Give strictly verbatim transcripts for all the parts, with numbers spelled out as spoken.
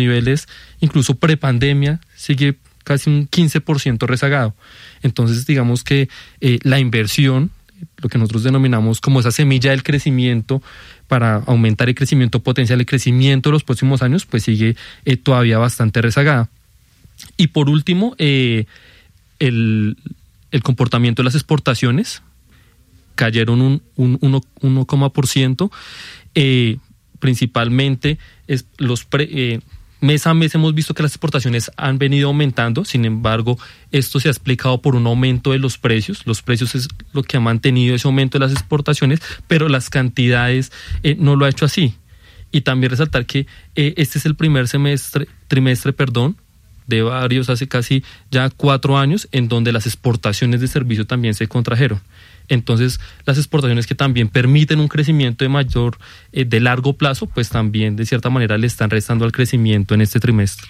niveles, incluso prepandemia, sigue casi un quince por ciento rezagado. Entonces, digamos que eh, la inversión, lo que nosotros denominamos como esa semilla del crecimiento para aumentar el crecimiento potencial, el crecimiento de los próximos años, pues sigue eh, todavía bastante rezagada. Y por último, eh, el, el comportamiento de las exportaciones cayeron un, un uno coma por ciento, eh, principalmente es los pre, eh, mes a mes hemos visto que las exportaciones han venido aumentando. Sin embargo, esto se ha explicado por un aumento de los precios. Los precios es lo que ha mantenido ese aumento de las exportaciones, pero las cantidades eh, no lo ha hecho así. Y también resaltar que eh, este es el primer semestre, trimestre, perdón, de varios, hace casi ya cuatro años, en donde las exportaciones de servicio también se contrajeron. Entonces, las exportaciones que también permiten un crecimiento de mayor, eh, de largo plazo, pues también de cierta manera le están restando al crecimiento en este trimestre.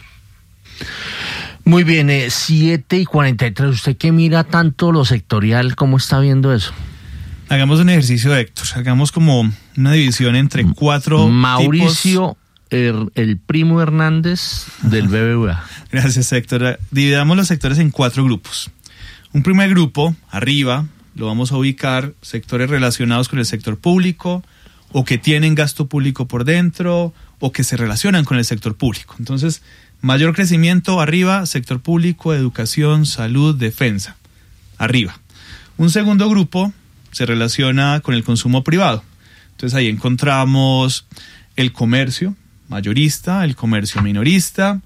Muy bien, eh, siete y cuarenta y tres. ¿Usted que mira tanto lo sectorial, cómo está viendo eso? Hagamos un ejercicio, Héctor. Hagamos como una división entre cuatro Mauricio, tipos. el, el primo Hernández del B B V A. Gracias, Héctor. Dividamos los sectores en cuatro grupos. Un primer grupo, arriba, lo vamos a ubicar sectores relacionados con el sector público o que tienen gasto público por dentro o que se relacionan con el sector público. Entonces, mayor crecimiento arriba, sector público, educación, salud, defensa, arriba. Un segundo grupo se relaciona con el consumo privado. Entonces ahí encontramos el comercio mayorista, el comercio minorista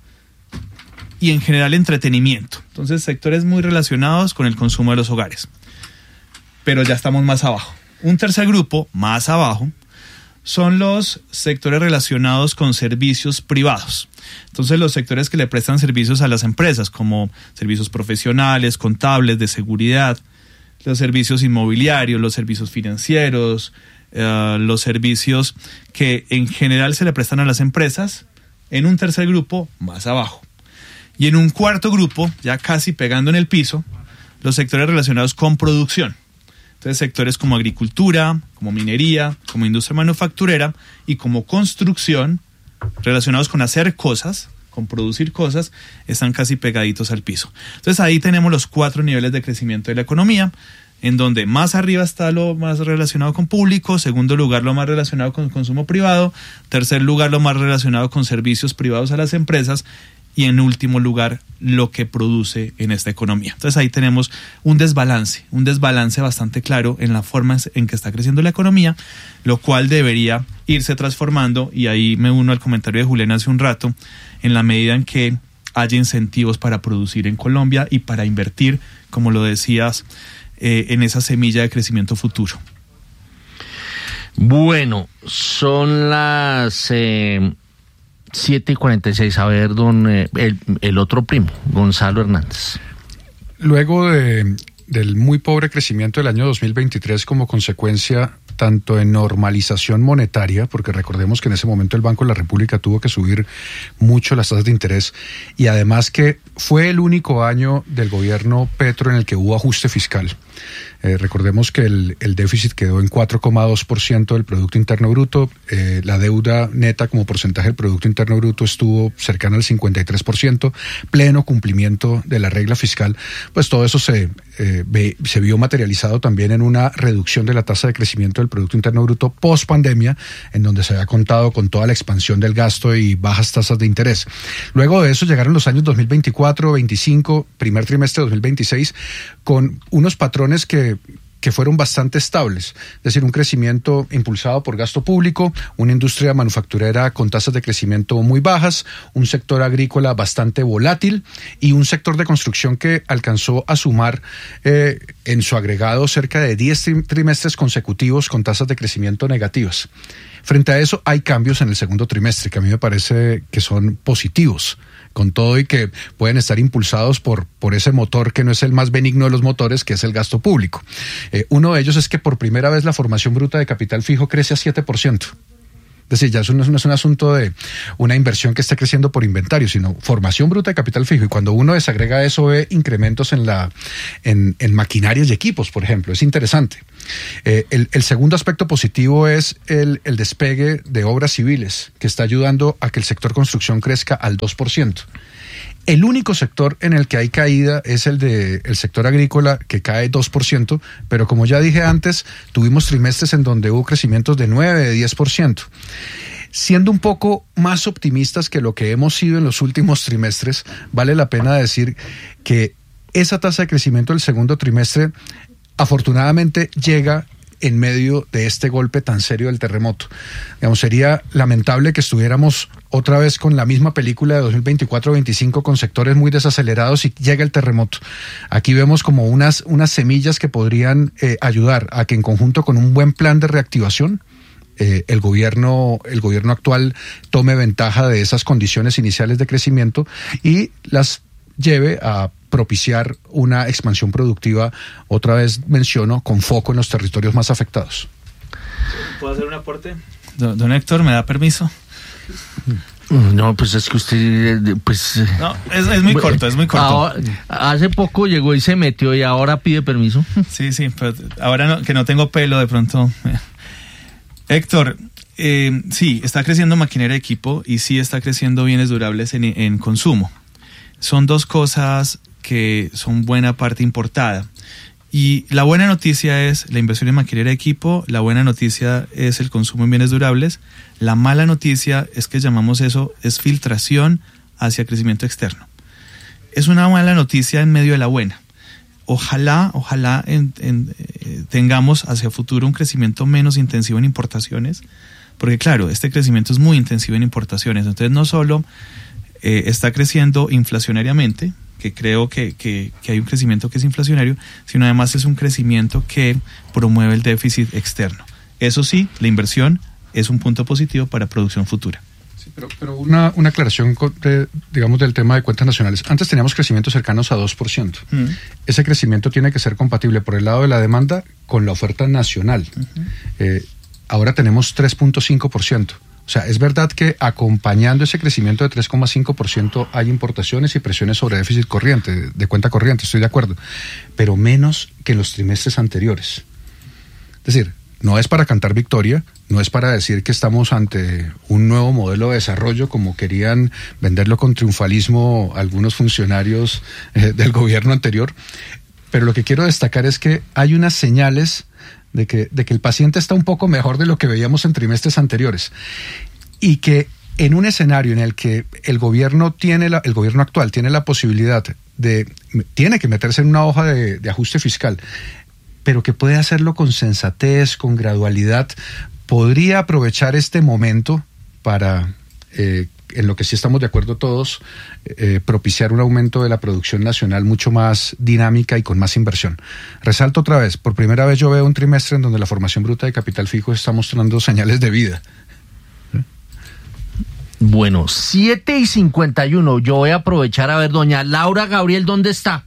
y en general entretenimiento. Entonces sectores muy relacionados con el consumo de los hogares. Pero ya estamos más abajo. Un tercer grupo, más abajo, son los sectores relacionados con servicios privados. Entonces los sectores que le prestan servicios a las empresas, como servicios profesionales, contables, de seguridad, los servicios inmobiliarios, los servicios financieros, uh, los servicios que en general se le prestan a las empresas, en un tercer grupo, más abajo. Y en un cuarto grupo, ya casi pegando en el piso, los sectores relacionados con producción. Entonces sectores como agricultura, como minería, como industria manufacturera y como construcción, relacionados con hacer cosas, con producir cosas, están casi pegaditos al piso. Entonces ahí tenemos los cuatro niveles de crecimiento de la economía, en donde más arriba está lo más relacionado con público, segundo lugar lo más relacionado con consumo privado, tercer lugar lo más relacionado con servicios privados a las empresas, y en último lugar lo que produce en esta economía. Entonces ahí tenemos un desbalance, un desbalance bastante claro en la forma en que está creciendo la economía, lo cual debería irse transformando, y ahí me uno al comentario de Julián hace un rato, en la medida en que haya incentivos para producir en Colombia y para invertir, como lo decías, eh, en esa semilla de crecimiento futuro. Bueno, son las... Eh... siete y cuarenta y seis. A ver, don eh, el, el otro primo, Gonzalo Hernández. Luego de, del muy pobre crecimiento del año dos mil veintitrés como consecuencia tanto en normalización monetaria, porque recordemos que en ese momento el Banco de la República tuvo que subir mucho las tasas de interés, y además que fue el único año del gobierno Petro en el que hubo ajuste fiscal. Eh, recordemos que el, el déficit quedó en cuatro coma dos por ciento del Producto Interno Bruto, eh, la deuda neta como porcentaje del Producto Interno Bruto estuvo cercana al cincuenta y tres por ciento, pleno cumplimiento de la regla fiscal. Pues todo eso se, eh, ve, se vio materializado también en una reducción de la tasa de crecimiento del Producto Interno Bruto post pandemia, en donde se había contado con toda la expansión del gasto y bajas tasas de interés. Luego de eso llegaron los años dos mil veinticuatro, veinticinco, primer trimestre de dos mil veintiséis, con unos patrones que que fueron bastante estables, es decir, un crecimiento impulsado por gasto público, una industria manufacturera con tasas de crecimiento muy bajas, un sector agrícola bastante volátil y un sector de construcción que alcanzó a sumar eh, en su agregado cerca de diez trimestres consecutivos con tasas de crecimiento negativas. Frente a eso hay cambios en el segundo trimestre que a mí me parece que son positivos, con todo y que pueden estar impulsados por, por ese motor que no es el más benigno de los motores, que es el gasto público. Eh, uno de ellos es que por primera vez la formación bruta de capital fijo crece a siete por ciento. Es decir, ya eso no es, no es un asunto de una inversión que esté creciendo por inventario, sino formación bruta de capital fijo. Y cuando uno desagrega eso, ve incrementos en la en, en maquinarias y equipos, por ejemplo. Es interesante. Eh, el, el segundo aspecto positivo es el, el despegue de obras civiles, que está ayudando a que el sector construcción crezca al dos por ciento. El único sector en el que hay caída es el de el sector agrícola, que cae dos por ciento, pero como ya dije antes, tuvimos trimestres en donde hubo crecimientos de nueve, de diez por ciento. Siendo un poco más optimistas que lo que hemos sido en los últimos trimestres, vale la pena decir que esa tasa de crecimiento del segundo trimestre afortunadamente llega en medio de este golpe tan serio del terremoto. Digamos, sería lamentable que estuviéramos otra vez con la misma película de dos mil veinticuatro veinticinco con sectores muy desacelerados y llega el terremoto. Aquí vemos como unas, unas semillas que podrían eh, ayudar a que en conjunto con un buen plan de reactivación eh, el gobierno, el gobierno actual tome ventaja de esas condiciones iniciales de crecimiento y las lleve a propiciar una expansión productiva, otra vez menciono, con foco en los territorios más afectados. ¿Puedo hacer un aporte? Don, don Héctor, ¿me da permiso? No, pues es que usted, pues... No, es, es muy corto, es muy corto. Ahora, hace poco llegó y se metió y ahora pide permiso. Sí, sí, pero ahora no, que no tengo pelo, de pronto... Héctor, eh, sí, está creciendo maquinaria de equipo y sí está creciendo bienes durables en, en consumo. Son dos cosas que son buena parte importada. Y la buena noticia es la inversión en maquinaria de equipo, la buena noticia es el consumo en bienes durables, la mala noticia es que llamamos eso, es filtración hacia crecimiento externo. Es una mala noticia en medio de la buena. Ojalá, ojalá en, en, eh, tengamos hacia futuro un crecimiento menos intensivo en importaciones, porque claro, este crecimiento es muy intensivo en importaciones, entonces no solo eh, está creciendo inflacionariamente, que creo que, que, que hay un crecimiento que es inflacionario, sino además es un crecimiento que promueve el déficit externo. Eso sí, la inversión es un punto positivo para producción futura. Sí, pero, pero una, una aclaración, de, digamos, del tema de cuentas nacionales. Antes teníamos crecimientos cercanos a dos por ciento. Mm. Ese crecimiento tiene que ser compatible por el lado de la demanda con la oferta nacional. Uh-huh. Eh, ahora tenemos tres punto cinco por ciento. O sea, es verdad que acompañando ese crecimiento de tres coma cinco por ciento hay importaciones y presiones sobre déficit corriente, de cuenta corriente, estoy de acuerdo, pero menos que en los trimestres anteriores. Es decir, no es para cantar victoria, no es para decir que estamos ante un nuevo modelo de desarrollo como querían venderlo con triunfalismo algunos funcionarios eh, del gobierno anterior, pero lo que quiero destacar es que hay unas señales de que, de que el paciente está un poco mejor de lo que veíamos en trimestres anteriores y que en un escenario en el que el gobierno tiene la, el gobierno actual tiene la posibilidad de, tiene que meterse en una hoja de, de ajuste fiscal, pero que puede hacerlo con sensatez, con gradualidad, podría aprovechar este momento para, eh, en lo que sí estamos de acuerdo todos, eh, propiciar un aumento de la producción nacional mucho más dinámica y con más inversión. Resalto otra vez, por primera vez yo veo un trimestre en donde la formación bruta de capital fijo está mostrando señales de vida. Bueno, siete y cincuenta y uno, yo voy a aprovechar a ver, doña Laura Gabriel, ¿dónde está?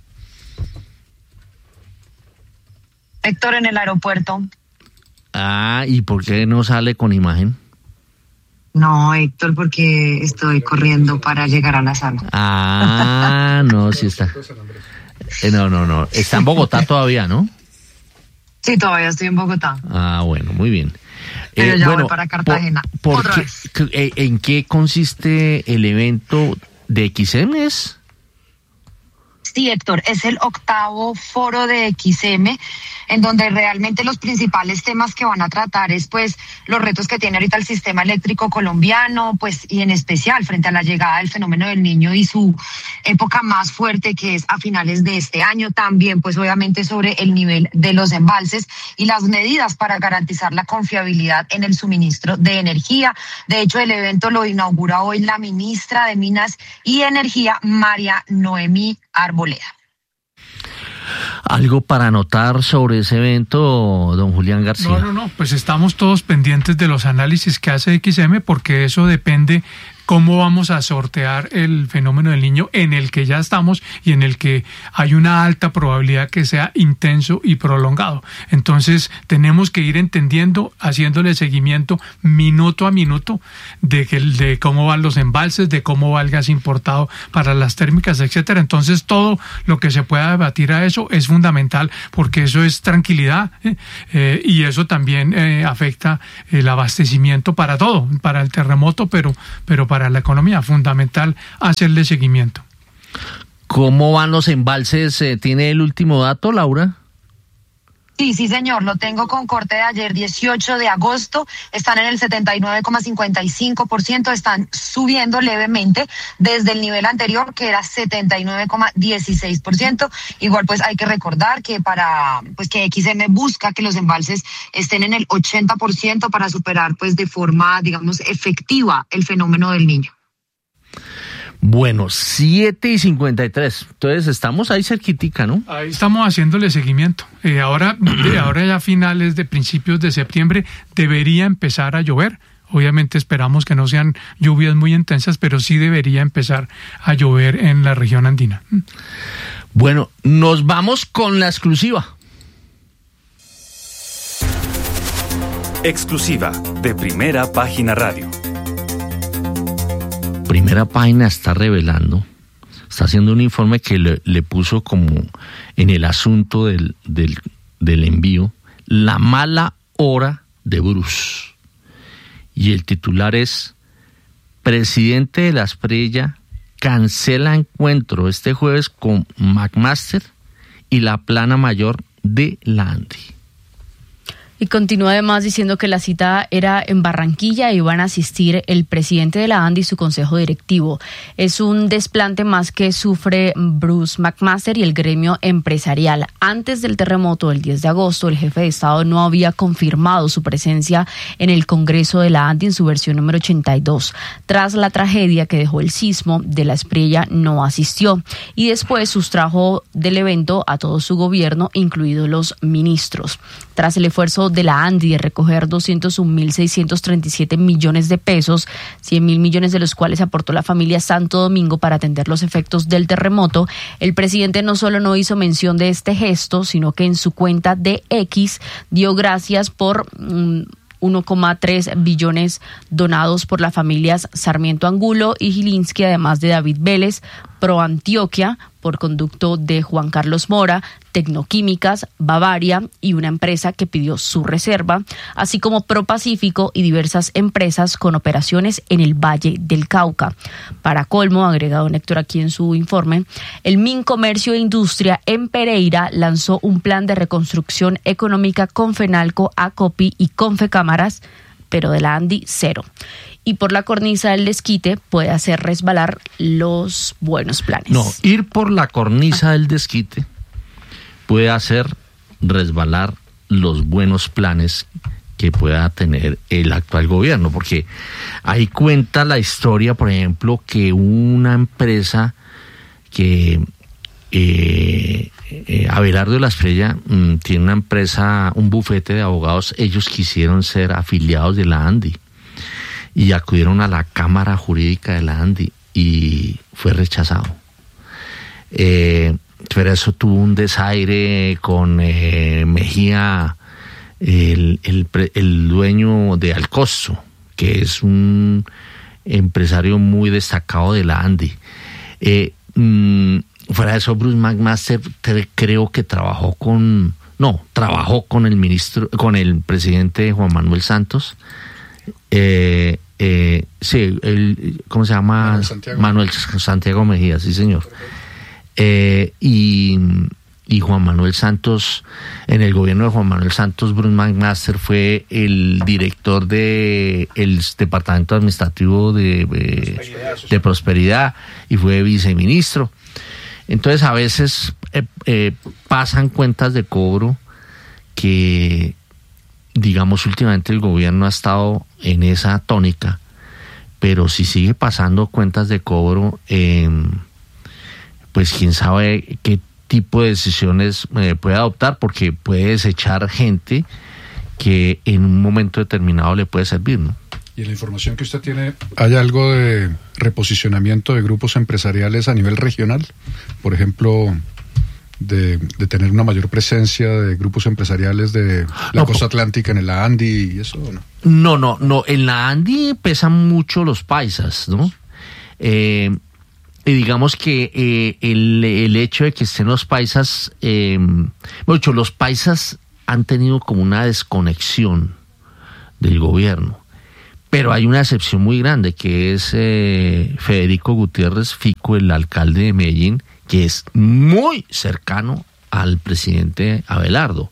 Héctor, en el aeropuerto. Ah, ¿y por qué no sale con imagen? No, Héctor, porque estoy corriendo para llegar a la sala. Ah, no, sí está. Eh, no, no, no. Está en Bogotá todavía, ¿no? Sí, todavía estoy en Bogotá. Ah, bueno, muy bien. Pero eh, ya bueno, voy para Cartagena. Por, Otra qué, vez. ¿En qué consiste el evento de X M? Sí, Héctor, es el octavo foro de X M, en donde realmente los principales temas que van a tratar es pues los retos que tiene ahorita el sistema eléctrico colombiano, pues y en especial frente a la llegada del fenómeno del Niño y su época más fuerte, que es a finales de este año. También pues obviamente sobre el nivel de los embalses y las medidas para garantizar la confiabilidad en el suministro de energía. De hecho, el evento lo inaugura hoy la ministra de Minas y Energía, María Noemí Arboleda. ¿Algo para anotar sobre ese evento, don Julián García? No, no, no, pues estamos todos pendientes de los análisis que hace X M, porque eso depende cómo vamos a sortear el fenómeno del Niño en el que ya estamos y en el que hay una alta probabilidad que sea intenso y prolongado. Entonces tenemos que ir entendiendo, haciéndole seguimiento minuto a minuto de, que, de cómo van los embalses, de cómo va el gas importado para las térmicas, etcétera. Entonces todo lo que se pueda debatir a eso es fundamental, porque eso es tranquilidad ¿eh? Eh, y eso también eh, afecta el abastecimiento para todo, para el terremoto, pero, pero para la economía, fundamental hacerle seguimiento. ¿Cómo van los embalses? ¿Tiene el último dato, Laura? Sí, sí, señor, lo tengo con corte de ayer, dieciocho de agosto, están en el setenta y nueve coma cincuenta y cinco por ciento, están subiendo levemente desde el nivel anterior, que era setenta y nueve coma dieciséis por ciento. Igual, pues hay que recordar que para, pues que X M busca que los embalses estén en el ochenta por ciento para superar, pues de forma, digamos, efectiva el fenómeno del Niño. Bueno, siete y cincuenta y tres. Entonces estamos ahí cerquitica, ¿no? Ahí estamos haciéndole seguimiento. Eh, ahora, de ahora ya a finales de principios de septiembre debería empezar a llover. Obviamente esperamos que no sean lluvias muy intensas, pero sí debería empezar a llover en la región andina. Bueno, nos vamos con la exclusiva. Exclusiva de Primera Página Radio. Primera Página está revelando, está haciendo un informe que le, le puso como en el asunto del, del, del envío, la mala hora de Bruce. Y el titular es: presidente de la Asprilla cancela encuentro este jueves con McMaster y la plana mayor de la ANDI. Y continúa además diciendo que la cita era en Barranquilla y van a asistir el presidente de la ANDI y su consejo directivo. Es un desplante más que sufre Bruce McMaster y el gremio empresarial. Antes del terremoto del diez de agosto, el jefe de Estado no había confirmado su presencia en el Congreso de la ANDI en su versión número ochenta y dos. Tras la tragedia que dejó el sismo de la Asprilla, no asistió y después sustrajo del evento a todo su gobierno, incluidos los ministros. Tras el esfuerzo de la ANDI de recoger doscientos un mil seiscientos treinta y siete millones de pesos, cien mil millones de los cuales aportó la familia Santo Domingo para atender los efectos del terremoto, el presidente no solo no hizo mención de este gesto, sino que en su cuenta de X dio gracias por mmm, uno coma tres billones donados por las familias Sarmiento Angulo y Gilinski, además de David Vélez, Pro Antioquia, por conducto de Juan Carlos Mora, Tecnoquímicas, Bavaria y una empresa que pidió su reserva, así como Pro Pacífico y diversas empresas con operaciones en el Valle del Cauca. Para colmo, agregado Héctor aquí en su informe, el Mincomercio e Industria en Pereira lanzó un plan de reconstrucción económica con Fenalco, Acopi y Confecámaras, pero de la ANDI cero. Y por la cornisa del desquite puede hacer resbalar los buenos planes. No, ir por la cornisa del desquite puede hacer resbalar los buenos planes que pueda tener el actual gobierno, porque ahí cuenta la historia, por ejemplo, que una empresa que eh, eh, Abelardo de la Asprilla mmm, tiene una empresa, un bufete de abogados, ellos quisieron ser afiliados de la ANDI y acudieron a la Cámara Jurídica de la ANDI y fue rechazado. Eh, pero eso tuvo un desaire con eh, Mejía, el, el, el dueño de Alcosto, que es un empresario muy destacado de la ANDI. Eh, mmm, fuera de eso, Bruce McMaster creo que trabajó con, no, trabajó con el ministro, con el presidente Juan Manuel Santos. Eh, eh, sí, el, ¿cómo se llama? Manuel Santiago, Manuel Santiago Mejía, sí señor. Eh, y, y Juan Manuel Santos, en el gobierno de Juan Manuel Santos, Bruce McMaster fue el director de el departamento administrativo de, de, de prosperidad y fue viceministro. Entonces a veces eh, eh, pasan cuentas de cobro que, digamos, últimamente el gobierno ha estado en esa tónica, pero si sigue pasando cuentas de cobro, eh, pues quién sabe qué tipo de decisiones eh, puede adoptar, porque puede desechar gente que en un momento determinado le puede servir, ¿no? Y en la información que usted tiene, ¿hay algo de reposicionamiento de grupos empresariales a nivel regional? Por ejemplo, de, de tener una mayor presencia de grupos empresariales de la no, costa atlántica en el Andi y eso, ¿no? No, no, no. En la Andi pesan mucho los paisas, ¿no? Eh, y digamos que eh, el, el hecho de que estén los paisas, eh, mucho, los paisas han tenido como una desconexión del gobierno. Pero hay una excepción muy grande, que es eh, Federico Gutiérrez Fico, el alcalde de Medellín, que es muy cercano al presidente Abelardo.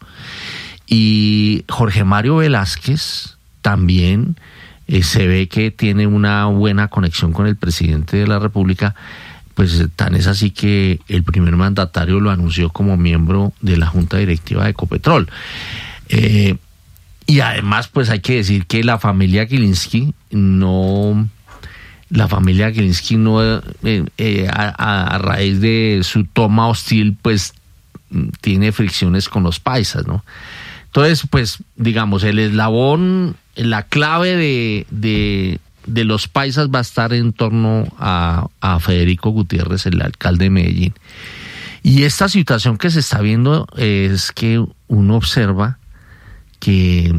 Y Jorge Mario Velázquez también eh, se ve que tiene una buena conexión con el presidente de la República, pues tan es así que el primer mandatario lo anunció como miembro de la Junta Directiva de Ecopetrol. Eh, Y además, pues hay que decir que la familia Gilinski no, la familia Gilinski no, eh, eh, a, a raíz de su toma hostil, pues tiene fricciones con los paisas, ¿no? Entonces, pues, digamos, el eslabón, la clave de, de, de los paisas va a estar en torno a, a Federico Gutiérrez, el alcalde de Medellín. Y esta situación que se está viendo es que uno observa Que,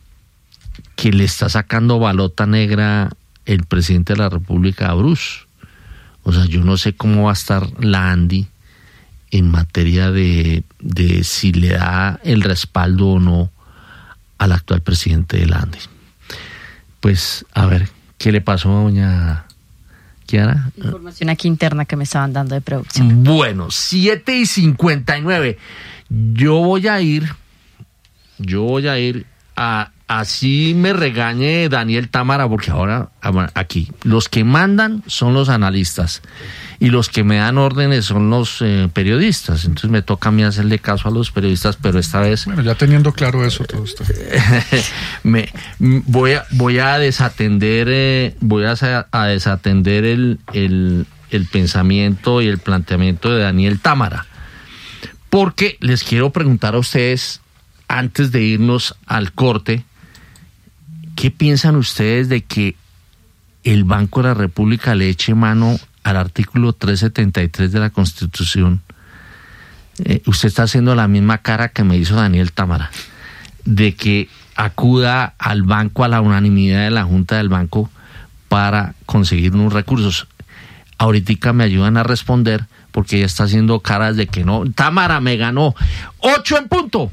que le está sacando balota negra el presidente de la República a Bruce. O sea, yo no sé cómo va a estar la Andi en materia de, de si le da el respaldo o no al actual presidente de la Andi. Pues, a ver, ¿qué le pasó a doña Kiara? Información aquí interna que me estaban dando de producción. Bueno, siete y cincuenta y nueve. Yo voy a ir... Yo voy a ir a, así me regañe Daniel Támara, porque ahora aquí los que mandan son los analistas y los que me dan órdenes son los eh, periodistas. Entonces me toca a mí hacerle caso a los periodistas, pero esta vez... Bueno, ya teniendo claro eso todo esto. me, voy, a, voy a desatender, eh, voy a, a desatender el, el, el pensamiento y el planteamiento de Daniel Támara, porque les quiero preguntar a ustedes, antes de irnos al corte, ¿qué piensan ustedes de que el Banco de la República le eche mano al artículo trescientos setenta y tres de la Constitución? Eh, usted está haciendo la misma cara que me hizo Daniel Támara, de que acuda al banco, a la unanimidad de la Junta del Banco para conseguir unos recursos. Ahorita me ayudan a responder, porque ella está haciendo caras de que no. Támara me ganó. Ocho en punto.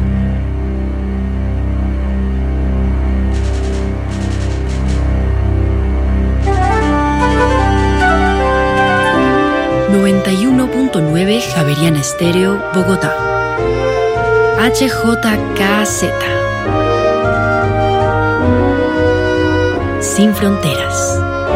noventa y uno punto nueve Javeriana Estéreo, Bogotá. H J K Z. Sin fronteras.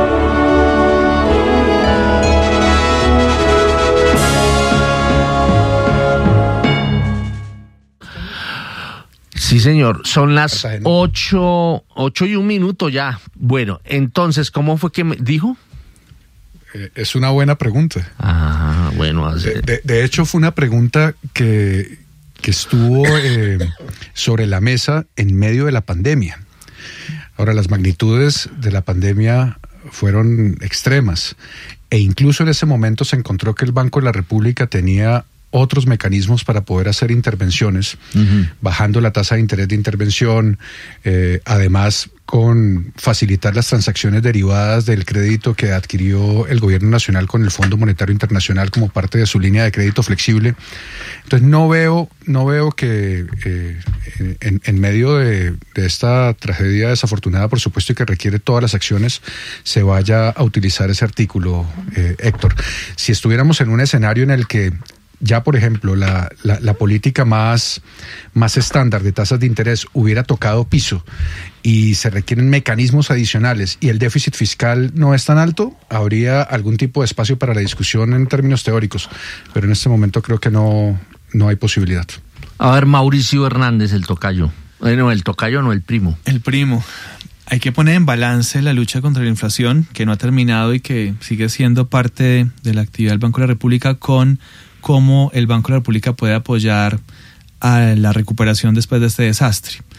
Sí, señor. Son las ocho, ocho y un minuto ya. Bueno, entonces, ¿cómo fue que me dijo? Es una buena pregunta. Ah, bueno. De, de, de hecho, fue una pregunta que, que estuvo eh, sobre la mesa en medio de la pandemia. Ahora, las magnitudes de la pandemia fueron extremas e incluso en ese momento se encontró que el Banco de la República tenía otros mecanismos para poder hacer intervenciones, uh-huh. bajando la tasa de interés de intervención, eh, además con facilitar las transacciones derivadas del crédito que adquirió el gobierno nacional con el Fondo Monetario Internacional como parte de su línea de crédito flexible. Entonces no veo, no veo que eh, en, en medio de, de esta tragedia desafortunada, por supuesto, y que requiere todas las acciones, se vaya a utilizar ese artículo, eh, Héctor. Si estuviéramos en un escenario en el que ya, por ejemplo, la, la, la política más, más estándar de tasas de interés hubiera tocado piso y se requieren mecanismos adicionales y el déficit fiscal no es tan alto, habría algún tipo de espacio para la discusión en términos teóricos, pero en este momento creo que no, no hay posibilidad. A ver, Mauricio Hernández, el tocayo. Bueno, el tocayo no, el primo. El primo. Hay que poner en balance la lucha contra la inflación, que no ha terminado y que sigue siendo parte de, de la actividad del Banco de la República, con cómo el Banco de la República puede apoyar a la recuperación después de este desastre.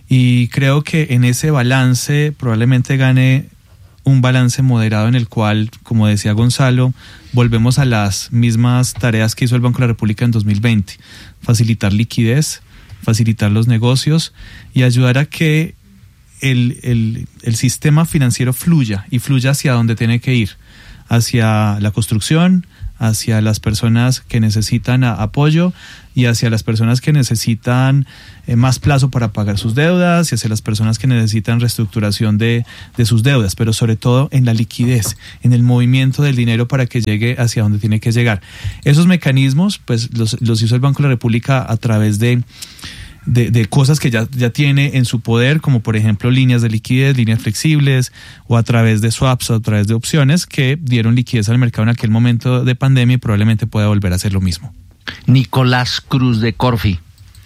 Y creo que en ese balance probablemente gane un balance moderado en el cual, como decía Gonzalo, volvemos a las mismas tareas que hizo el Banco de la República en dos mil veinte. Facilitar liquidez, facilitar los negocios y ayudar a que el, el, el sistema financiero fluya y fluya hacia donde tiene que ir, hacia la construcción, hacia las personas que necesitan a, apoyo y hacia las personas que necesitan eh, más plazo para pagar sus deudas y hacia las personas que necesitan reestructuración de, de sus deudas, pero sobre todo en la liquidez, en el movimiento del dinero para que llegue hacia donde tiene que llegar. Esos mecanismos pues los, los hizo el Banco de la República a través de De, de cosas que ya, ya tiene en su poder, como por ejemplo líneas de liquidez, líneas flexibles, o a través de swaps, o a través de opciones que dieron liquidez al mercado en aquel momento de pandemia y probablemente pueda volver a hacer lo mismo. Nicolás Cruz de Corfi.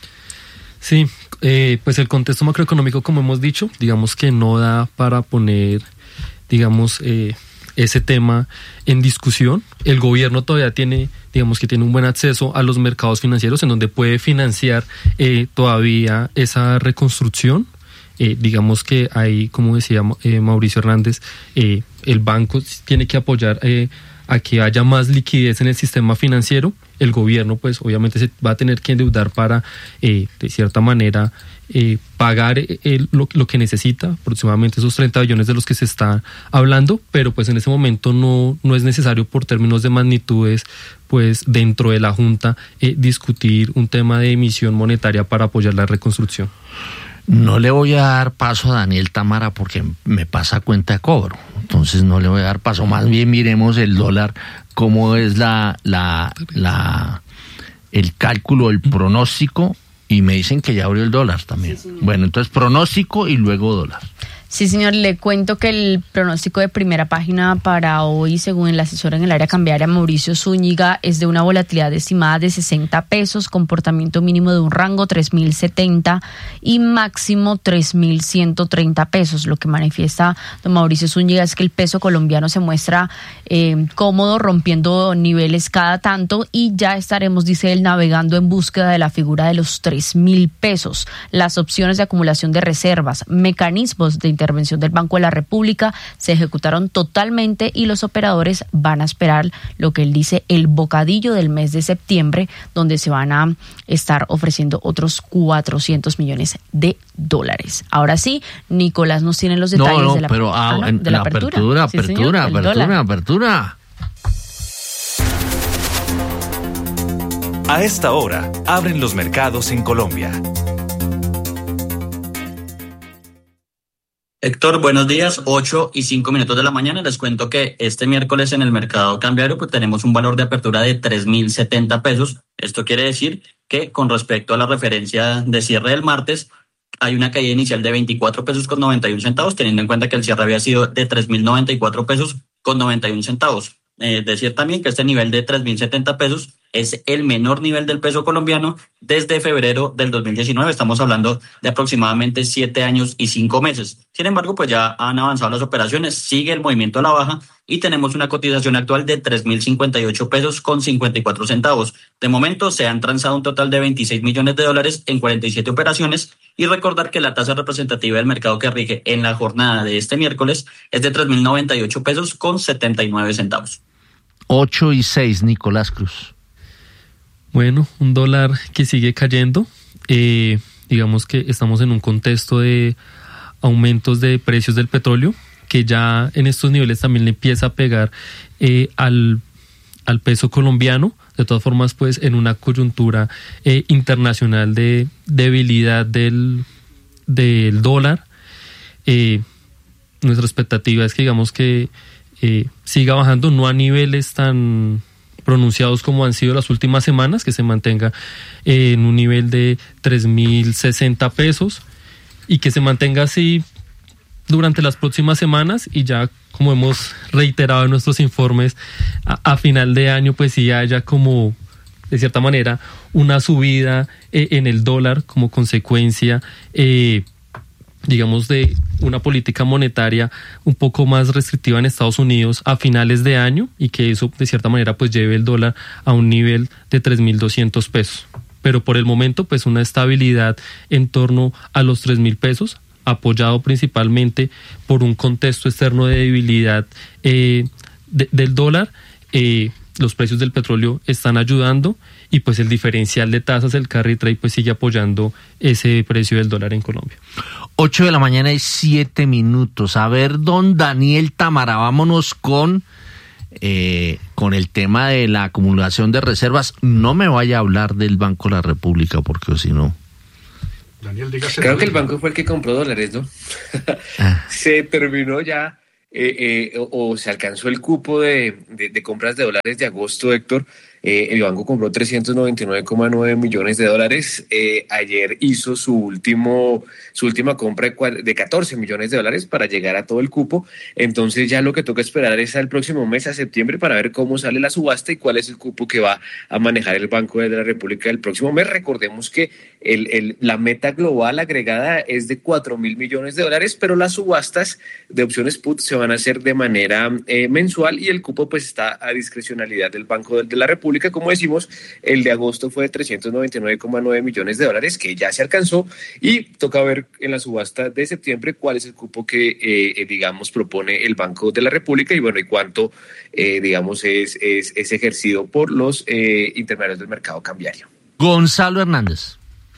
Sí, eh, pues el contexto macroeconómico, como hemos dicho, digamos que no da para poner, digamos, eh, ese tema en discusión. El gobierno todavía tiene, digamos que tiene un buen acceso a los mercados financieros en donde puede financiar eh, todavía esa reconstrucción. Eh, digamos que ahí, como decía eh, Mauricio Hernández, eh, el banco tiene que apoyar eh, a que haya más liquidez en el sistema financiero. El gobierno pues obviamente se va a tener que endeudar para eh, de cierta manera Eh, pagar eh, lo, lo que necesita, aproximadamente esos treinta billones de los que se está hablando, pero pues en ese momento no, no es necesario por términos de magnitudes pues dentro de la Junta eh, discutir un tema de emisión monetaria para apoyar la reconstrucción. No le voy a dar paso a Daniel Támara porque me pasa cuenta de cobro, entonces no le voy a dar paso, más bien miremos el dólar, cómo es la, la, la el cálculo, el pronóstico. Y me dicen que ya abrió el dólar también. Sí, bueno, entonces pronóstico y luego dólar. Sí, señor, le cuento que el pronóstico de primera página para hoy, según el asesor en el área cambiaria Mauricio Zúñiga, es de una volatilidad estimada de sesenta pesos, comportamiento mínimo de un rango tres mil setenta y máximo tres mil ciento treinta pesos. Lo que manifiesta don Mauricio Zúñiga es que el peso colombiano se muestra eh, cómodo, rompiendo niveles cada tanto y ya estaremos, dice él, navegando en búsqueda de la figura de los tres mil pesos. Las opciones de acumulación de reservas, mecanismos de intervención del Banco de la República se ejecutaron totalmente y los operadores van a esperar lo que él dice el bocadillo del mes de septiembre, donde se van a estar ofreciendo otros cuatrocientos millones de dólares. Ahora sí, Nicolás nos tiene los detalles no, no, de la, pero, ah, ah, no, en, de la la apertura. Apertura, sí, apertura, señor, apertura, apertura. A esta hora, abren los mercados en Colombia. Héctor, buenos días, ocho y cinco minutos de la mañana. Les cuento que este miércoles en el mercado cambiario pues tenemos un valor de apertura de tres mil setenta pesos. Esto quiere decir que con respecto a la referencia de cierre del martes, hay una caída inicial de veinticuatro pesos con noventa y uno centavos, teniendo en cuenta que el cierre había sido de tres mil noventa y cuatro pesos con noventa y uno centavos. Eh, decir también que este nivel de tres mil setenta pesos es el menor nivel del peso colombiano desde febrero del dos mil diecinueve. Estamos hablando de aproximadamente siete años y cinco meses. Sin embargo, pues ya han avanzado las operaciones, sigue el movimiento a la baja y tenemos una cotización actual de tres mil cincuenta y ocho pesos con cincuenta y cuatro centavos. De momento se han transado un total de veintiséis millones de dólares en cuarenta y siete operaciones y recordar que la tasa representativa del mercado que rige en la jornada de este miércoles es de tres mil noventa y ocho pesos con setenta y nueve centavos. ocho y seis, Nicolás Cruz. Bueno, un dólar que sigue cayendo. Eh, digamos que estamos en un contexto de aumentos de precios del petróleo, que ya en estos niveles también le empieza a pegar eh, al, al peso colombiano. De todas formas, pues en una coyuntura eh, internacional de debilidad del, del dólar, eh, nuestra expectativa es que digamos que eh, siga bajando, no a niveles tan pronunciados como han sido las últimas semanas, que se mantenga eh, en un nivel de tres mil sesenta pesos y que se mantenga así durante las próximas semanas y ya, como hemos reiterado en nuestros informes, a, a final de año pues sí haya como de cierta manera una subida eh, en el dólar como consecuencia eh, digamos de una política monetaria un poco más restrictiva en Estados Unidos a finales de año y que eso de cierta manera pues lleve el dólar a un nivel de tres mil doscientos pesos. pero por el momento pues una estabilidad en torno a los tres mil pesos, apoyado principalmente por un contexto externo de debilidad eh, de, del dólar. Eh, los precios del petróleo están ayudando y pues el diferencial de tasas, el carry trade, pues sigue apoyando ese precio del dólar en Colombia. ocho de la mañana y siete minutos. A ver, don Daniel Támara, vámonos con, eh, con el tema de la acumulación de reservas. No me vaya a hablar del Banco de la República, porque si no... Daniel, dígase. Creo que el banco fue el que compró dólares, ¿no? Ah. Se terminó ya, eh, eh, o, o se alcanzó el cupo de, de, de compras de dólares de agosto, Héctor. Eh, el banco compró trescientos noventa y nueve coma nueve millones de dólares. Eh, ayer hizo su último su última compra de, de catorce millones de dólares para llegar a todo el cupo. Entonces ya lo que toca esperar es al próximo mes, a septiembre, para ver cómo sale la subasta y cuál es el cupo que va a manejar el Banco de la República el próximo mes. Recordemos que el, el, la meta global agregada es de cuatro mil millones de dólares, pero las subastas de opciones put se van a hacer de manera eh, mensual y el cupo pues está a discrecionalidad del Banco de, de la República. Como decimos, el de agosto fue de trescientos noventa y nueve coma nueve millones de dólares, que ya se alcanzó, y toca ver en la subasta de septiembre cuál es el cupo que, eh, digamos, propone el Banco de la República y, bueno, y cuánto, eh, digamos, es, es, es ejercido por los eh, intermediarios del mercado cambiario. Gonzalo Hernández.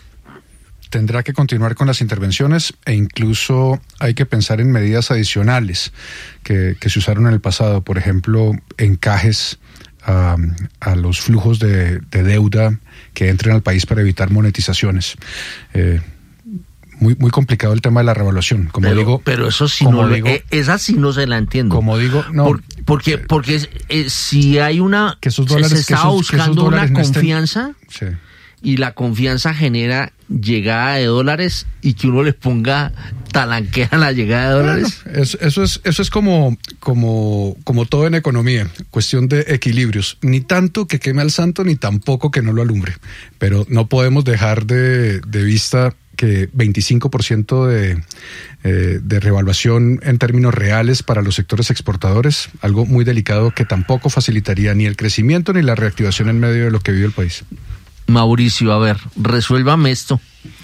Tendrá que continuar con las intervenciones e incluso hay que pensar en medidas adicionales que, que se usaron en el pasado, por ejemplo, encajes A, a los flujos de, de deuda que entren al país para evitar monetizaciones. Eh, muy muy complicado el tema de la revaluación, como pero, digo. Pero eso sí no, digo, eh, esa sí no se la entiendo. Como digo, no. Por, porque porque eh, si hay una que esos dólares, se está esos, buscando una no confianza estén, sí. Y la confianza genera llegada de dólares y que uno les ponga talanquea la llegada de dólares. Bueno, eso, eso es eso es como como como todo en economía, cuestión de equilibrios, ni tanto que queme al santo ni tampoco que no lo alumbre, pero no podemos dejar de, de vista que veinticinco por ciento de, eh, de revaluación en términos reales para los sectores exportadores, algo muy delicado que tampoco facilitaría ni el crecimiento ni la reactivación en medio de lo que vive el país. Mauricio, a ver, resuélvame esto.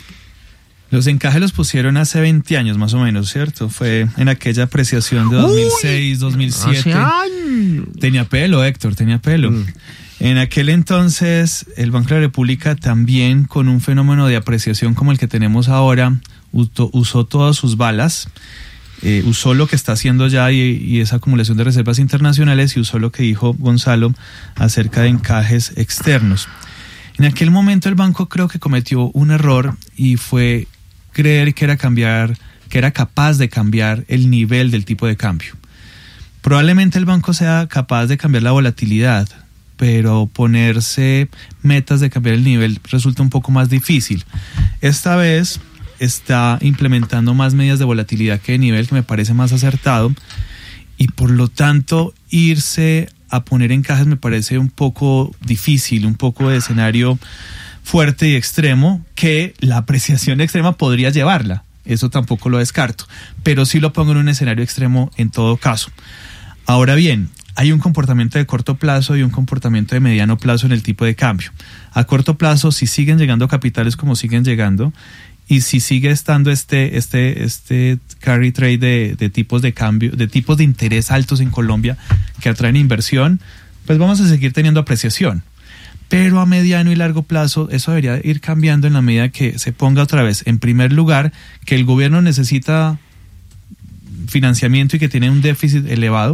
Los encajes los pusieron hace veinte años más o menos, ¿cierto? Fue en aquella apreciación de dos mil seis, dos mil siete. Tenía pelo, Héctor, tenía pelo. Mm. En aquel entonces, el Banco de la República también, con un fenómeno de apreciación como el que tenemos ahora, usó, usó todas sus balas, eh, usó lo que está haciendo ya y, y esa acumulación de reservas internacionales y usó lo que dijo Gonzalo acerca de encajes externos. En aquel momento el banco creo que cometió un error y fue creer que era cambiar, que era capaz de cambiar el nivel del tipo de cambio. Probablemente el banco sea capaz de cambiar la volatilidad, pero ponerse metas de cambiar el nivel resulta un poco más difícil. Esta vez está implementando más medidas de volatilidad que de nivel, que me parece más acertado, y por lo tanto irse a poner encajes me parece un poco difícil, un poco de escenario fuerte y extremo, que la apreciación extrema podría llevarla. Eso tampoco lo descarto, pero sí lo pongo en un escenario extremo en todo caso. Ahora bien, hay un comportamiento de corto plazo y un comportamiento de mediano plazo en el tipo de cambio. A corto plazo, si siguen llegando capitales como siguen llegando, y si sigue estando este este este carry trade de, de tipos de cambio, de tipos de interés altos en Colombia que atraen inversión, pues vamos a seguir teniendo apreciación. Pero a mediano y largo plazo eso debería ir cambiando en la medida que se ponga otra vez en primer lugar que el gobierno necesita financiamiento y que tiene un déficit elevado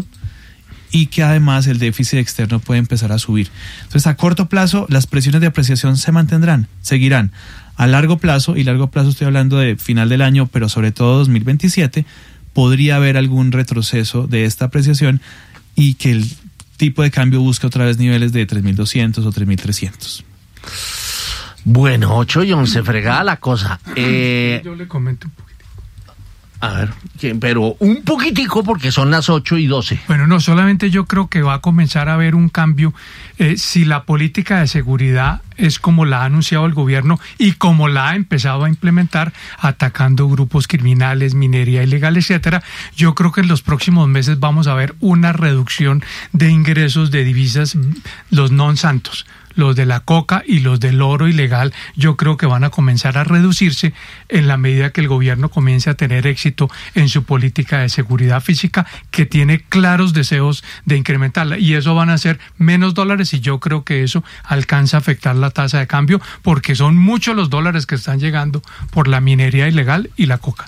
y que además el déficit externo puede empezar a subir. Entonces, a corto plazo las presiones de apreciación se mantendrán, seguirán. A largo plazo, y largo plazo estoy hablando de final del año, pero sobre todo dos mil veintisiete, podría haber algún retroceso de esta apreciación y que el tipo de cambio busque otra vez niveles de tres mil doscientos o tres mil trescientos. Bueno, ocho y once, fregada la cosa. Eh, Yo le comento un poquitico. A ver, pero un poquitico porque son las ocho y doce. Bueno, no, solamente yo creo que va a comenzar a haber un cambio eh, si la política de seguridad es como la ha anunciado el gobierno y como la ha empezado a implementar, atacando grupos criminales, minería ilegal, etcétera. Yo creo que en los próximos meses vamos a ver una reducción de ingresos de divisas, los non-santos, los de la coca y los del oro ilegal. Yo creo que van a comenzar a reducirse en la medida que el gobierno comience a tener éxito en su política de seguridad física, que tiene claros deseos de incrementarla, y eso van a ser menos dólares, y yo creo que eso alcanza a afectar la tasa de cambio, porque son muchos los dólares que están llegando por la minería ilegal y la coca.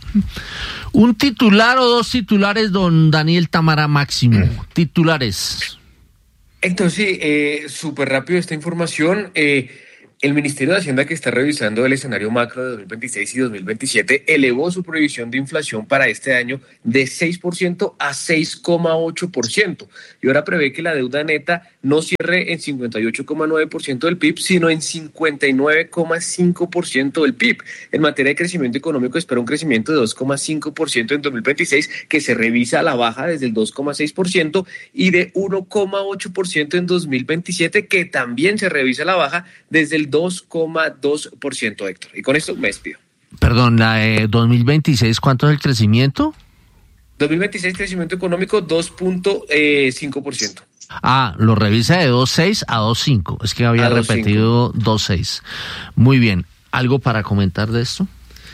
Un titular o dos titulares, don Daniel Támara Máximo. Titulares. Héctor, sí, eh, súper rápido esta información. Eh, el Ministerio de Hacienda, que está revisando el escenario macro de dos mil veintiséis y dos mil veintisiete, elevó su previsión de inflación para este año de seis por ciento a seis coma ocho por ciento. Y ahora prevé que la deuda neta no cierre en cincuenta y ocho coma nueve por ciento del P I B, sino en cincuenta y nueve coma cinco por ciento del P I B. En materia de crecimiento económico, espera un crecimiento de dos coma cinco por ciento en dos mil veintiséis, que se revisa a la baja desde el dos coma seis por ciento, y de uno coma ocho por ciento en dos mil veintisiete, que también se revisa a la baja desde el dos coma dos por ciento, Héctor. Y con esto me despido. Perdón, la eh, dos mil veintiséis, ¿cuánto es el crecimiento? dos mil veintiséis, crecimiento económico dos punto cinco por ciento. Ah, lo revisa de dos punto seis a dos punto cinco. Es que había repetido dos punto seis. Muy bien. ¿Algo para comentar de esto?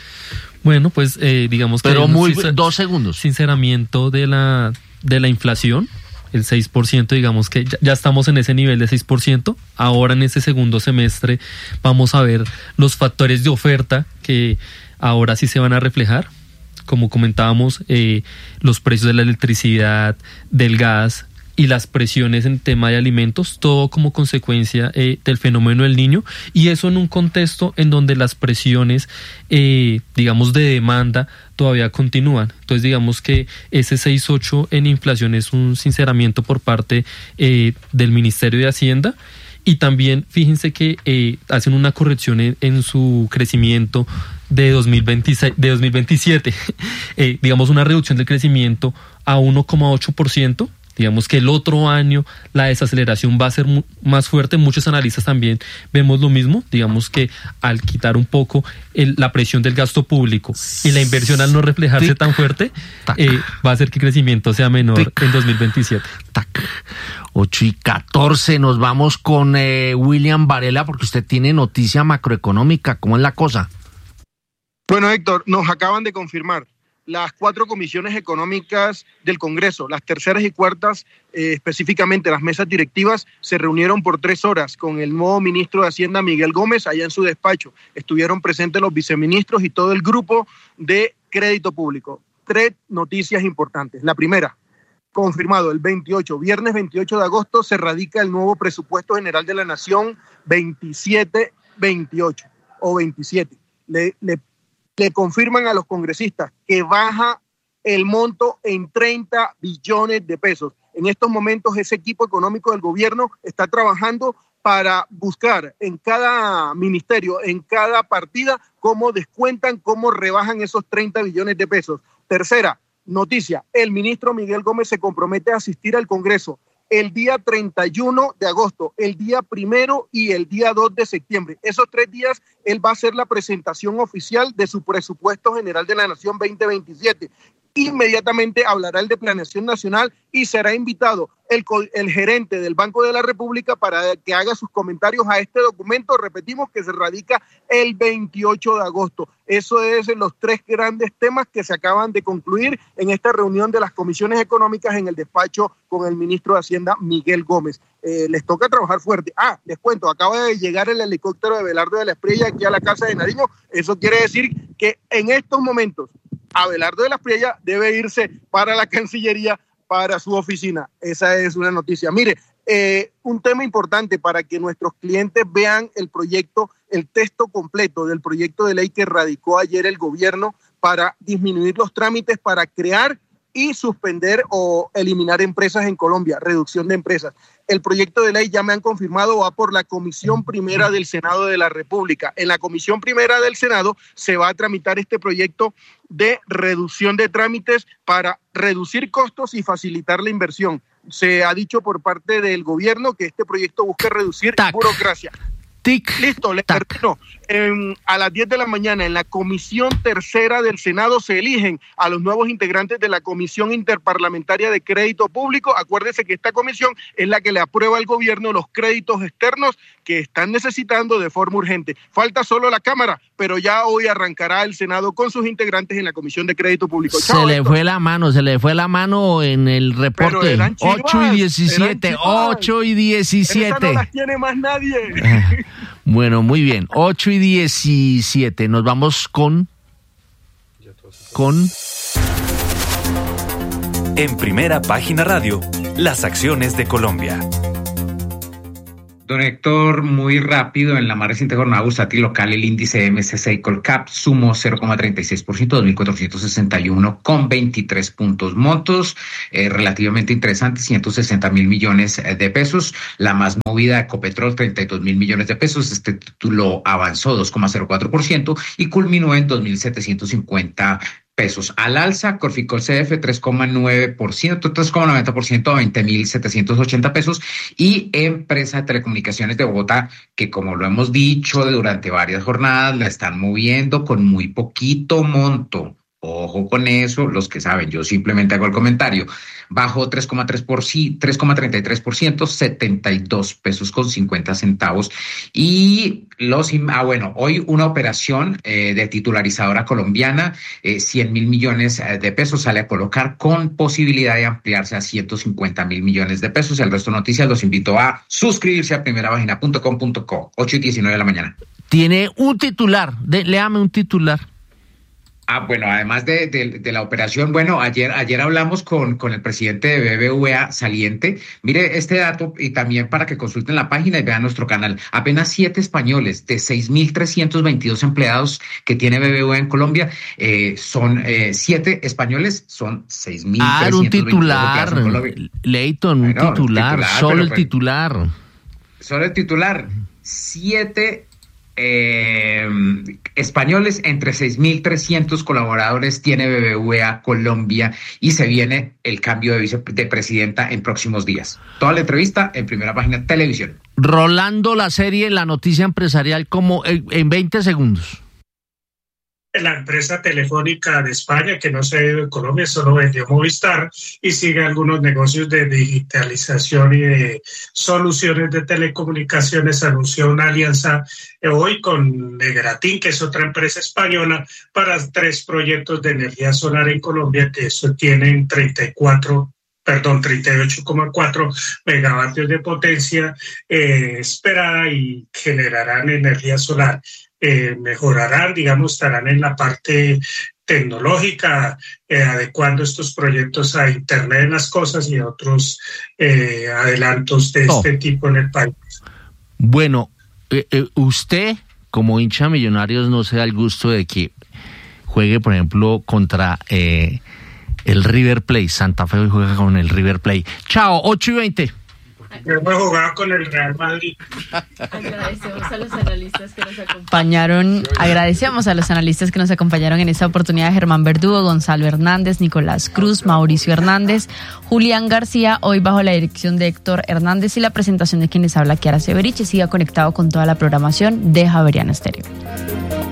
Bueno, pues eh, digamos que... Pero muy, sincer- dos segundos. Sinceramiento de la, de la inflación. El seis por ciento, digamos que ya, ya estamos en ese nivel de seis por ciento. Ahora en este segundo semestre vamos a ver los factores de oferta que ahora sí se van a reflejar. Como comentábamos, eh, los precios de la electricidad, del gas y las presiones en tema de alimentos, todo como consecuencia eh, del fenómeno del Niño, y eso en un contexto en donde las presiones, eh, digamos, de demanda todavía continúan. Entonces, digamos que ese seis coma ocho en inflación es un sinceramiento por parte eh, del Ministerio de Hacienda. Y también fíjense que eh, hacen una corrección en, en su crecimiento de dos mil veintiséis, de dos mil veintisiete, eh, digamos una reducción del crecimiento a uno coma ocho por ciento. Digamos que el otro año la desaceleración va a ser mu- más fuerte. Muchos analistas también vemos lo mismo. Digamos que al quitar un poco el, la presión del gasto público y la inversión al no reflejarse Tic. tan fuerte, eh, va a hacer que el crecimiento sea menor Tic. en dos mil veintisiete. Tac. ocho y catorce, nos vamos con eh, William Varela, porque usted tiene noticia macroeconómica. ¿Cómo es la cosa? Bueno, Héctor, nos acaban de confirmar las cuatro comisiones económicas del Congreso, las terceras y cuartas, eh, específicamente las mesas directivas, se reunieron por tres horas con el nuevo ministro de Hacienda, Miguel Gómez, allá en su despacho. Estuvieron presentes los viceministros y todo el grupo de crédito público. Tres noticias importantes. La primera, confirmado el veintiocho, viernes veintiocho de agosto, se radica el nuevo presupuesto general de la Nación veintisiete veintiocho o veintisiete. Le, le Le confirman a los congresistas que baja el monto en treinta billones de pesos. En estos momentos ese equipo económico del gobierno está trabajando para buscar en cada ministerio, en cada partida, cómo descuentan, cómo rebajan esos treinta billones de pesos. Tercera noticia, el ministro Miguel Gómez se compromete a asistir al Congreso el día treinta y uno de agosto, el día primero y el día dos de septiembre. Esos tres días él va a hacer la presentación oficial de su presupuesto general de la Nación veinte veintisiete. Inmediatamente hablará el de Planeación Nacional y será invitado el, el gerente del Banco de la República para que haga sus comentarios a este documento. Repetimos que se radica el veintiocho de agosto. Eso es los tres grandes temas que se acaban de concluir en esta reunión de las comisiones económicas en el despacho con el ministro de Hacienda, Miguel Gómez. Eh, les toca trabajar fuerte. Ah, les cuento, acaba de llegar el helicóptero de Belardo de la Espriella aquí a la Casa de Nariño. Eso quiere decir que en estos momentos Abelardo de la Espriella debe irse para la Cancillería, para su oficina. Esa es una noticia. Mire, eh, un tema importante para que nuestros clientes vean el proyecto, el texto completo del proyecto de ley que radicó ayer el gobierno para disminuir los trámites para crear y suspender o eliminar empresas en Colombia, reducción de empresas. El proyecto de ley, ya me han confirmado, va por la Comisión Primera del Senado de la República. En la Comisión Primera del Senado se va a tramitar este proyecto de reducción de trámites para reducir costos y facilitar la inversión. Se ha dicho por parte del gobierno que este proyecto busca reducir Tac. burocracia. Tic. Listo, le termino. En, a las diez de la mañana en la Comisión Tercera del Senado se eligen a los nuevos integrantes de la Comisión Interparlamentaria de Crédito Público. Acuérdese que esta comisión es la que le aprueba al gobierno los créditos externos que están necesitando de forma urgente. Falta solo la Cámara, pero ya hoy arrancará el Senado con sus integrantes en la Comisión de Crédito Público. Se Chao, le Héctor. fue la mano, se le fue la mano en el reporte. ocho y diecisiete, ocho y diecisiete. Esa no las tiene más nadie. Bueno, muy bien. ocho y diecisiete. Nos vamos con... Con... En Primera Página Radio, las acciones de Colombia. Don Héctor, muy rápido, en la más reciente jornada bursátil local, el índice M S C I Colcap sumó cero coma treinta y seis por ciento, dos mil cuatrocientos sesenta y uno con veintitrés puntos. Montos eh, relativamente interesantes, ciento sesenta mil millones de pesos. La más movida, Ecopetrol, treinta y dos mil millones de pesos. Este título avanzó dos coma cero cuatro por ciento y culminó en dos mil setecientos cincuenta pesos. Al alza, Corficol C F tres coma nueve por ciento, tres coma noventa por ciento a veinte mil setecientos ochenta pesos, y Empresa de Telecomunicaciones de Bogotá, que como lo hemos dicho durante varias jornadas, la están moviendo con muy poquito monto. Ojo con eso, los que saben, yo simplemente hago el comentario. Bajó tres coma tres por ciento, tres coma treinta y tres por ciento, setenta y dos pesos con cincuenta centavos. Y los, ah, bueno, hoy una operación eh, de titularizadora colombiana, eh, cien mil millones de pesos sale a colocar con posibilidad de ampliarse a ciento cincuenta mil millones de pesos. El resto de noticias los invito a suscribirse a primera página punto com punto co, ocho y diecinueve de la mañana. Tiene un titular, de, léame un titular. Ah, bueno, además de, de, de la operación, bueno, ayer ayer hablamos con, con el presidente de B B V A saliente. Mire este dato, y también para que consulten la página y vean nuestro canal. Apenas siete españoles de seis mil trescientos veintidós empleados que tiene B B V A en Colombia, eh, son eh, siete españoles, son seis mil trescientos veintidós ah, empleados en Colombia. Leighton, un bueno, titular, titular, solo el pues, titular. Solo el titular. Siete Eh, españoles entre seis mil trescientos colaboradores tiene B B V A Colombia, y se viene el cambio de vicepresidenta en próximos días. Toda la entrevista en Primera Página Televisión. Rolando la serie, la noticia empresarial como en veinte segundos. La empresa telefónica de España, que no se ha ido en Colombia, solo vendió Movistar y sigue algunos negocios de digitalización y de soluciones de telecomunicaciones. Anunció una alianza hoy con Negratin, que es otra empresa española, para tres proyectos de energía solar en Colombia, que eso tienen treinta y cuatro perdón, treinta y ocho coma cuatro megavatios de potencia eh, esperada, y generarán energía solar. Eh, mejorarán, digamos, estarán en la parte tecnológica, eh, adecuando estos proyectos a Internet de las Cosas y a otros eh, adelantos de oh. este tipo en el país. Bueno, eh, eh, usted como hincha Millonarios no se da el gusto de que juegue, por ejemplo, contra eh, el River Plate. Santa Fe juega con el River Plate. Chao, ocho y veinte. Yo me jugaba con el Real Madrid. Agradecemos a los analistas que nos acompañaron. Agradecemos a los analistas que nos acompañaron en esta oportunidad: Germán Verdugo, Gonzalo Hernández, Nicolás Cruz, Mauricio Hernández, Julián García, hoy bajo la dirección de Héctor Hernández y la presentación de quienes habla Kiara Severich. Siga conectado con toda la programación de Javeriana Estéreo.